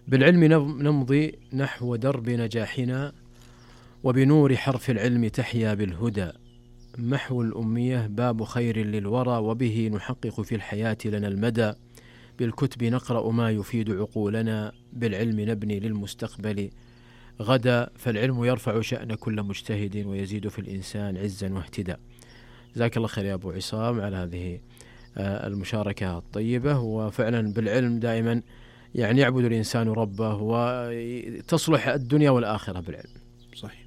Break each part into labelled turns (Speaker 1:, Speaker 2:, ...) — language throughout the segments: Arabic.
Speaker 1: بالعلم نمضي نحو درب نجاحنا، وبنور حرف العلم تحيا بالهدى. محو الأمية باب خير للورى، وبه نحقق في الحياة لنا المدى. بالكتب نقرأ ما يفيد عقولنا، بالعلم نبني للمستقبل غدا. فالعلم يرفع شأن كل مجتهد، ويزيد في الإنسان عزا واهتداء. جزاك الله خير يا أبو عصام على هذه المشاركة الطيبة. وفعلا بالعلم دائما يعني يعبد الإنسان ربه، وتصلح الدنيا والآخرة بالعلم.
Speaker 2: صحيح.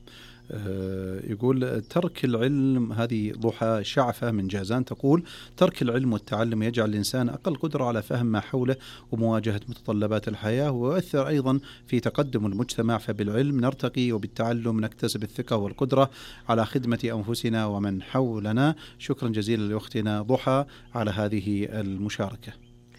Speaker 2: يقول ترك العلم، هذه ضحى شعفة من جازان تقول: ترك العلم والتعلم يجعل الإنسان أقل قدرة على فهم ما حوله ومواجهة متطلبات الحياة، ويؤثر أيضا في تقدم المجتمع. فبالعلم نرتقي، وبالتعلم نكتسب الثقة والقدرة على خدمة أنفسنا ومن حولنا. شكرا جزيلا لأختنا ضحى على هذه المشاركة.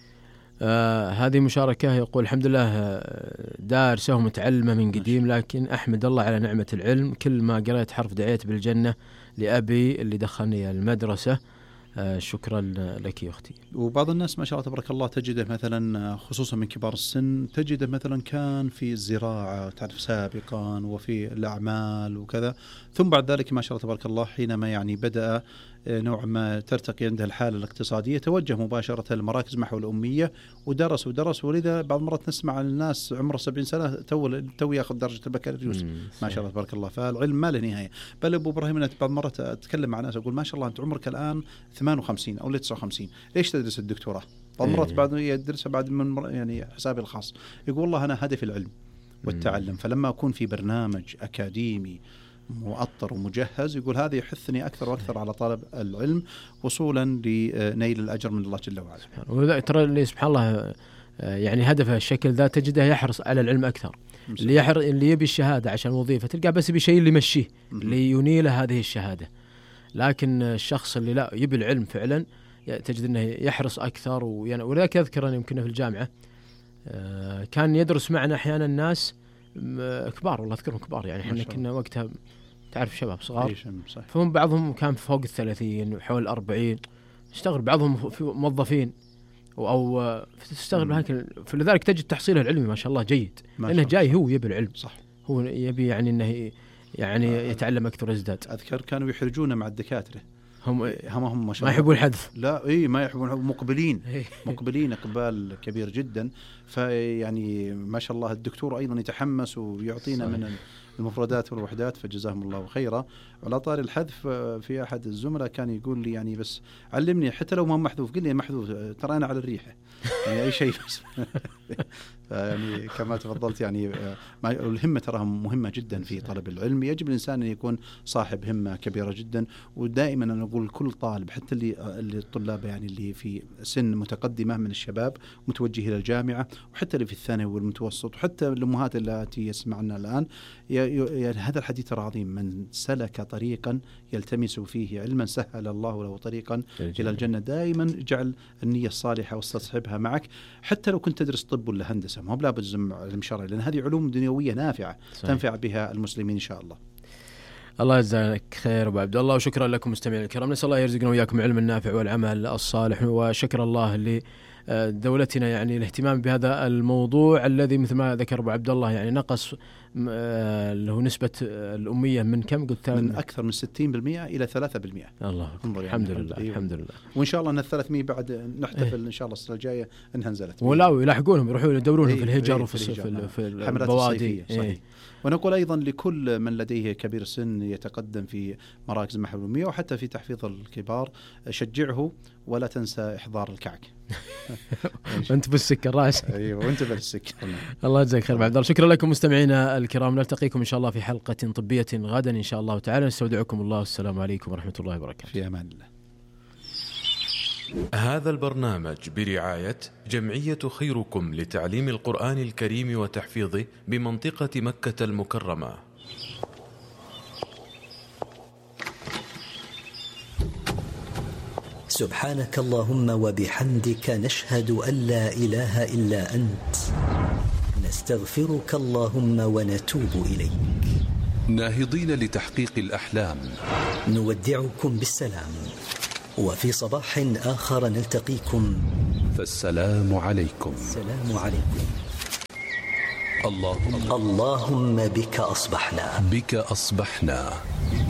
Speaker 1: هذه مشاركة يقول: الحمد لله دارسة ومتعلمة من قديم، لكن أحمد الله على نعمة العلم. كل ما قرأت حرف دعيت بالجنة لأبي اللي دخلني المدرسة. شكرا لك يا أختي.
Speaker 2: وبعض الناس ما شاء الله تبارك الله تجده مثلا خصوصا من كبار السن، تجده مثلا كان في الزراعة تعرف سابقا وفي الأعمال وكذا، ثم بعد ذلك ما شاء الله تبارك الله حينما يعني بدأ نوع ما ترتقي عنده الحالة الاقتصادية توجه مباشرة للمراكز محو الأمية ودرس. ولذا بعض المرات نسمع عن الناس عمره 70 سنة تو ياخذ درجة البكالوريوس ما شاء الله تبارك الله. فالعلم ما له نهاية. بل أبو إبراهيم أنا بعض المرات أتكلم مع ناس أقول: ما شاء الله أنت عمرك الآن 58 أو 59، ليش تدرس الدكتوراه؟ بعض المرات بعد يدرسها بعد من يعني حسابي الخاص يقول: والله أنا هدفي العلم والتعلم، فلما أكون في برنامج أكاديمي مؤطر ومجهز يقول هذا يحثني أكثر وأكثر على طلب العلم وصولا لنيل الأجر من الله جل وعلا.
Speaker 1: وذا ترى اللي سبحان الله يعني هدفه الشكل ذا تجده يحرص على العلم أكثر. اللي يبي الشهادة عشان وظيفة تلقى بس يبي شيء اللي يمشيه اللي ينيله هذه الشهادة. لكن الشخص اللي لا يبي العلم فعلا تجد أنه يحرص أكثر. ولذلك أذكر أن يمكن في الجامعة كان يدرس معنا أحيانا ناس كبار، والله أذكرهم كبار، يعني إحنا كنا وقتها تعرف شباب صغار، فهم بعضهم كان فوق 30 وحول 40. اشتغل بعضهم في موظفين أو تشتغل هكذا. فلذلك تجد تحصيله العلمي ما شاء الله جيد، لأنه جاي هو يبي العلم. صح. هو يبي يعني أنه يعني يتعلم أكثر ويزداد.
Speaker 2: أذكر كانوا يحرجون مع الدكاترة، هم
Speaker 1: ما يحبون الحذف.
Speaker 2: لا ما يحبون، مقبلين إقبال كبير جدا. فيعني ما شاء الله الدكتور أيضا يتحمس ويعطينا صحيح. من المفردات والوحدات، فجزاهم الله خيرا. على طاري الحذف في أحد الزملاء كان يقول لي يعني بس علمني حتى لو ما محذوف، قل لي محذوف ترى أنا على الريحة يعني أي شيء بس. يعني كما تفضلت يعني الهمة تراها مهمة جدا في طلب العلم. يجب الإنسان أن يكون صاحب همة كبيرة جدا. ودائما أنا أقول كل طالب حتى اللي الطلاب يعني اللي في سن متقدمة من الشباب متوجه إلى الجامعة، وحتى اللي في الثانوي والمتوسط، وحتى الأمهات التي يسمعنا الآن، هذا الحديث عظيم: من سلك طريقا يلتمس فيه علما سهل الله له طريقا إلى الجنة. دائما اجعل النية الصالحة واستصحبها معك، حتى لو كنت تدرس طب ولا هندسة، ما بلا بلزم علم شرعي، لأن هذه علوم دنيوية نافعة صحيح. تنفع بها المسلمين إن شاء الله.
Speaker 1: الله يجزاك خير أبو عبد الله، وشكرا لكم مستمعين الكرام. نسأل الله يرزقنا وإياكم العلم النافع والعمل الصالح. وشكر الله لدولتنا يعني الاهتمام بهذا الموضوع الذي مثل ما ذكر أبو عبد الله يعني نقص له نسبة الأمية من كم قلت؟
Speaker 2: من أكثر من 60% إلى 3%.
Speaker 1: الله يعني الحمد لله. الحمد لله.
Speaker 2: وإن شاء الله أن 300 بعد نحتفل إن شاء الله السنة الجاية أنها نزلت.
Speaker 1: ولا يلاحقونهم يروحون يدورونهم في الهجر وفي البوادي.
Speaker 2: ونقول أيضا لكل من لديه كبير سن يتقدم في مراكز محو الأمية وحتى في تحفيظ الكبار، شجعه ولا تنسى إحضار الكعك.
Speaker 1: وأنت بالسكر راس.
Speaker 2: أيوة وأنت بالسكر.
Speaker 1: الله يجزاك خير عبد الله. شكرا لكم مستمعينا الكرام، نلتقيكم إن شاء الله في حلقة طبية غدا إن شاء الله تعالى. نستودعكم الله والسلام عليكم ورحمة الله وبركاته.
Speaker 2: في أمان الله.
Speaker 3: هذا البرنامج برعاية جمعية خيركم لتعليم القرآن الكريم وتحفيظه بمنطقة مكة المكرمة.
Speaker 4: سبحانك اللهم وبحمدك، نشهد أن لا إله إلا أنت، نستغفرك اللهم ونتوب إليك.
Speaker 5: ناهضين لتحقيق الأحلام،
Speaker 4: نودعكم بالسلام، وفي صباح آخر نلتقيكم،
Speaker 5: فالسلام عليكم.
Speaker 4: السلام عليكم.
Speaker 5: اللهم
Speaker 4: اللهم بك أصبحنا.
Speaker 5: بك أصبحنا.